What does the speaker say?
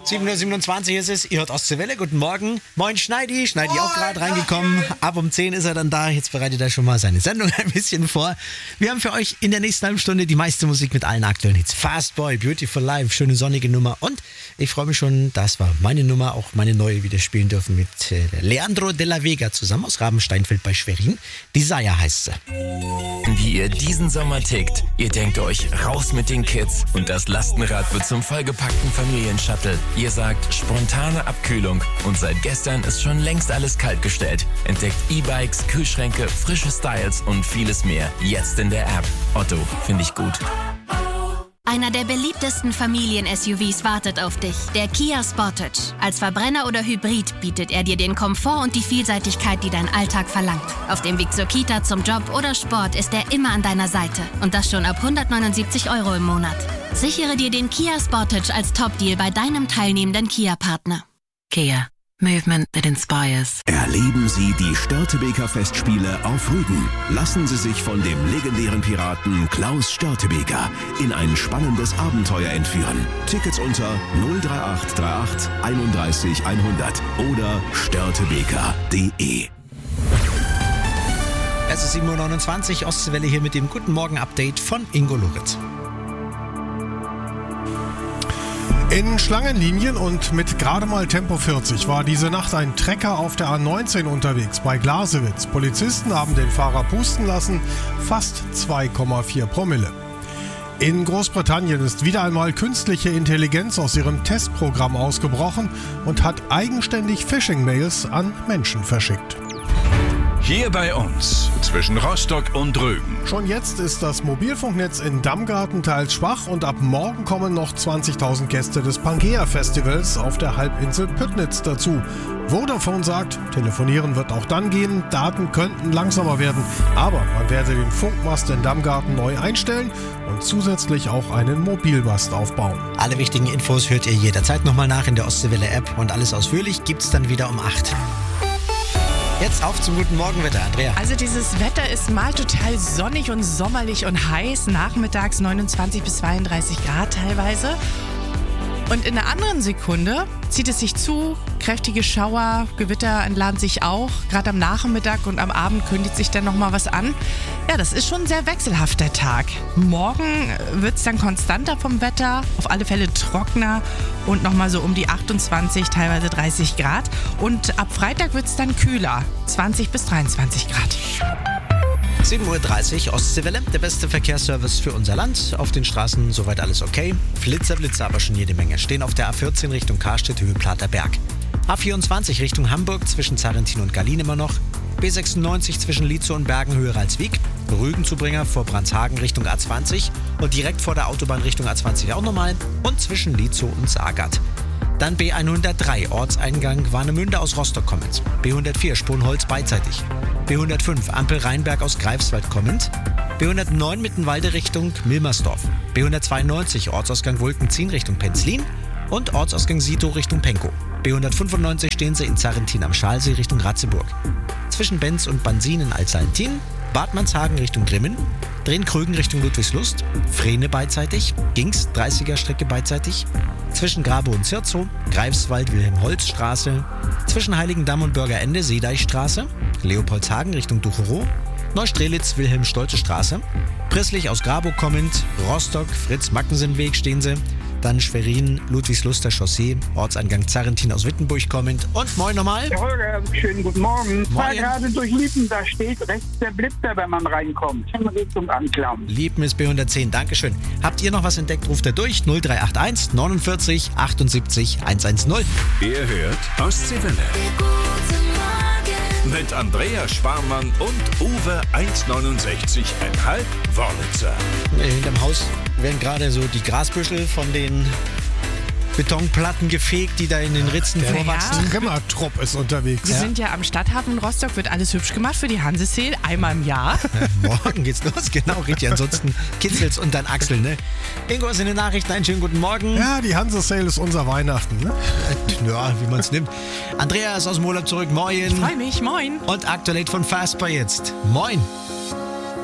7:27 ist es, ihr hört Ostseewelle, guten Morgen. Moin Schneidi auch gerade reingekommen. Ab um 10 ist er dann da, jetzt bereitet er schon mal seine Sendung ein bisschen vor. Wir haben für euch in der nächsten halben Stunde die meiste Musik mit allen aktuellen Hits. Fast Boy, Beautiful Life, schöne sonnige Nummer und ich freue mich schon, das war meine Nummer, auch meine neue wieder spielen dürfen mit Leandro de la Vega zusammen aus Rabensteinfeld bei Schwerin. Desire heißt sie. Wie ihr diesen Sommer tickt. Ihr denkt euch, raus mit den Kids und das Lastenrad wird zum vollgepackten Familienshuttle. Ihr sagt, spontane Abkühlung und seit gestern ist schon längst alles kaltgestellt. Entdeckt E-Bikes, Kühlschränke, frische Styles und vieles mehr. Jetzt in der App. Otto, finde ich gut. Einer der beliebtesten Familien-SUVs wartet auf dich, der Kia Sportage. Als Verbrenner oder Hybrid bietet er dir den Komfort und die Vielseitigkeit, die dein Alltag verlangt. Auf dem Weg zur Kita, zum Job oder Sport ist er immer an deiner Seite. Und das schon ab 179 € im Monat. Sichere dir den Kia Sportage als Top-Deal bei deinem teilnehmenden Kia-Partner. Kia. Movement that inspires. Erleben Sie die Störtebeker Festspiele auf Rügen. Lassen Sie sich von dem legendären Piraten Klaus Störtebeker in ein spannendes Abenteuer entführen. Tickets unter 03838 31 100 oder störtebeker.de. Es ist 7:29 Uhr, Ostseewelle hier mit dem Guten Morgen-Update von Ingo Loritz. In Schlangenlinien und mit gerade mal Tempo 40 war diese Nacht ein Trecker auf der A19 unterwegs bei Glasewitz. Polizisten haben den Fahrer pusten lassen, fast 2,4 Promille. In Großbritannien ist wieder einmal künstliche Intelligenz aus ihrem Testprogramm ausgebrochen und hat eigenständig Phishing-Mails an Menschen verschickt. Hier bei uns, zwischen Rostock und Rügen. Schon jetzt ist das Mobilfunknetz in Damgarten teils schwach und ab morgen kommen noch 20.000 Gäste des Pangea-Festivals auf der Halbinsel Püttnitz dazu. Vodafone sagt, telefonieren wird auch dann gehen, Daten könnten langsamer werden, aber man werde den Funkmast in Damgarten neu einstellen und zusätzlich auch einen Mobilmast aufbauen. Alle wichtigen Infos hört ihr jederzeit nochmal nach in der Ostseewelle-App und alles ausführlich gibt's dann wieder um 8. Jetzt auf zum guten Morgenwetter, Andrea. Also dieses Wetter ist mal total sonnig und sommerlich und heiß. Nachmittags 29 bis 32 Grad teilweise. Und in einer anderen Sekunde zieht es sich zu, kräftige Schauer, Gewitter entladen sich auch. Gerade am Nachmittag und am Abend kündigt sich dann nochmal was an. Ja, das ist schon ein sehr wechselhafter Tag. Morgen wird es dann konstanter vom Wetter, auf alle Fälle trockener und nochmal so um die 28, teilweise 30 Grad. Und ab Freitag wird es dann kühler, 20 bis 23 Grad. 7:30 Uhr, Ostseewelle, der beste Verkehrsservice für unser Land. Auf den Straßen soweit alles okay. Blitzer aber schon jede Menge. Stehen auf der A14 Richtung Karstedt, Höhe Platerberg. A24 Richtung Hamburg, zwischen Zarrentin und Gallien immer noch. B96 zwischen Lietzow und Bergen, Höhe Ralswiek. Rügenzubringer vor Brandshagen Richtung A20 und direkt vor der Autobahn Richtung A20 auch nochmal. Und zwischen Lietzow und Sagat. Dann B103, Ortseingang Warnemünde aus Rostock kommend. B104, Sponholz beidseitig. B105, Ampel Rheinberg aus Greifswald kommend. B109, Mittenwalde Richtung Milmersdorf. B192, Ortsausgang Wulkenzien Richtung Penzlin. Und Ortsausgang Sito Richtung Penkow. B195 stehen sie in Zarrentin am Schalsee Richtung Ratzeburg. Zwischen Benz und Bansin in Altsalentin. Bad Manshagen Richtung Grimmen. Drehn-Krügen Richtung Ludwigslust. Frehne beidseitig. Gings 30er-Strecke beidseitig. Zwischen Grabow und Zirzow, Greifswald-Wilhelm-Holz-Straße, zwischen Heiligendamm und Bürgerende Seedeichstraße, Leopoldshagen Richtung Ducherow, Neustrelitz-Wilhelm-Stolze-Straße, Prisslich aus Grabow kommend, Rostock, Fritz-Mackensen-Weg stehen sie, dann Schwerin, Ludwigsluster Chaussee, Ortseingang Zarrentin aus Wittenburg kommend und moin nochmal. Herr Holger, schönen guten Morgen. Moin. Fahr gerade durch Liepen, da steht rechts der Blitzer, wenn man reinkommt. In Richtung Anklam. Liepen ist B110, Dankeschön. Habt ihr noch was entdeckt, ruft er durch 0381 49 78 110. Ihr hört Ostseewelle. Mit Andrea Sparmann und Uwe 1,69,5 Wörlitzer. Hinterm Haus werden gerade so die Grasbüschel von den Betonplatten gefegt, die da in den Ritzen vorwachsen. Trimmertrupp ist unterwegs. Wir sind ja am Stadthafen in Rostock, wird alles hübsch gemacht für die Hanse-Sale, einmal im Jahr. Morgen geht's los, genau, richtig. Ansonsten kitzelt's und dann Axel, ne? Ingo ist in den Nachrichten, einen schönen guten Morgen. Ja, die Hanse-Sale ist unser Weihnachten, ne? Ja, wie man's nimmt. Andrea ist aus dem Urlaub zurück, moin. Ich freu mich, moin. Und aktuell von Fast Boy jetzt. Moin.